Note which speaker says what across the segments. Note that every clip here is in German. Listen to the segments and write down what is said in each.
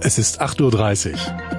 Speaker 1: Es ist 8:30 Uhr.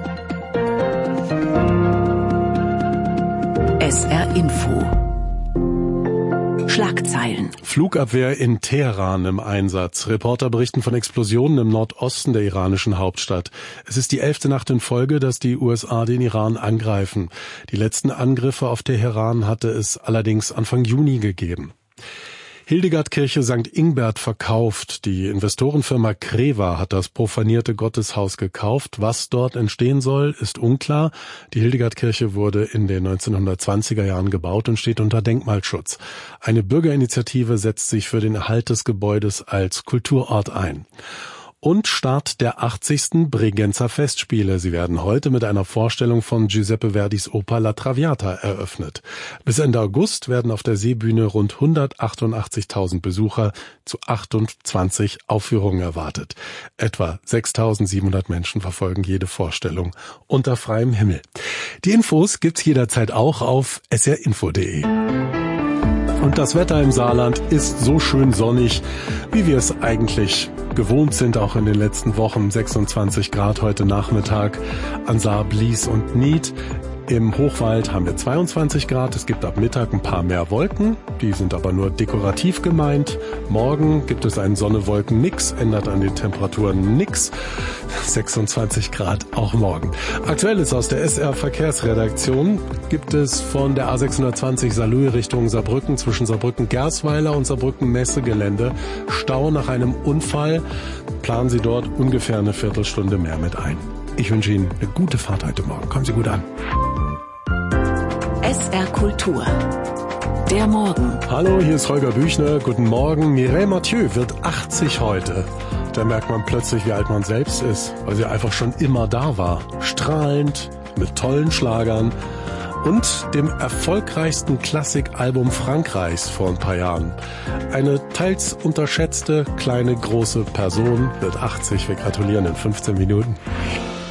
Speaker 2: SR Info. Schlagzeilen.
Speaker 1: Flugabwehr in Teheran im Einsatz. Reporter berichten von Explosionen im Nordosten der iranischen Hauptstadt. Es ist die 11. Nacht in Folge, dass die USA den Iran angreifen. Die letzten Angriffe auf Teheran hatte es allerdings Anfang Juni gegeben. Hildegardkirche St. Ingbert verkauft. Die Investorenfirma Creva hat das profanierte Gotteshaus gekauft. Was dort entstehen soll, ist unklar. Die Hildegardkirche wurde in den 1920er Jahren gebaut und steht unter Denkmalschutz. Eine Bürgerinitiative setzt sich für den Erhalt des Gebäudes als Kulturort ein. Und Start der 80. Bregenzer Festspiele. Sie werden heute mit einer Vorstellung von Giuseppe Verdis Oper La Traviata eröffnet. Bis Ende August werden auf der Seebühne rund 188.000 Besucher zu 28 Aufführungen erwartet. Etwa 6.700 Menschen verfolgen jede Vorstellung unter freiem Himmel. Die Infos gibt's jederzeit auch auf srinfo.de. Und das Wetter im Saarland ist so schön sonnig, wie wir es eigentlich gewohnt sind, auch in den letzten Wochen. 26 Grad heute Nachmittag an Saar, Blies und Nied. Im Hochwald haben wir 22 Grad. Es gibt ab Mittag ein paar mehr Wolken. Die sind aber nur dekorativ gemeint. Morgen gibt es einen Sonne-Wolken-Mix, ändert an den Temperaturen nix. 26 Grad auch morgen. Aktuelles aus der SR-Verkehrsredaktion gibt es von der A620 Saarlouis Richtung Saarbrücken zwischen Saarbrücken-Gersweiler und Saarbrücken-Messegelände. Stau nach einem Unfall. Planen Sie dort ungefähr eine Viertelstunde mehr mit ein. Ich wünsche Ihnen eine gute Fahrt heute Morgen. Kommen Sie gut an.
Speaker 2: SR Kultur. Der Morgen.
Speaker 1: Hallo, hier ist Holger Büchner. Guten Morgen. Mireille Mathieu wird 80 heute. Da merkt man plötzlich, wie alt man selbst ist, weil sie einfach schon immer da war. Strahlend, mit tollen Schlagern und dem erfolgreichsten Klassikalbum Frankreichs vor ein paar Jahren. Eine teils unterschätzte, kleine, große Person wird 80. Wir gratulieren in 15 Minuten.